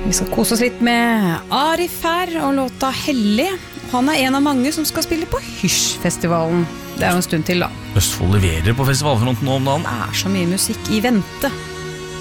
Vi skal kose oss litt med Arif her og låta Hellig. Han en av mange som skal spille på Hysj-festivalen. Det jo en stund til da. Østfold leverer på festivalfronten nå om dagen. Det så mye musikk i vente.